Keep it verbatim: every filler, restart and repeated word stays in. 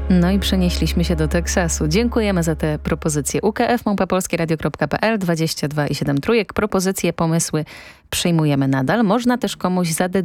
No i przenieśliśmy się do Teksasu. Dziękujemy za te propozycje. U K F małpa polskie radio kropka p l dwadzieścia dwa i siedem trójek. Propozycje, pomysły przyjmujemy nadal. Można też komuś zadedykować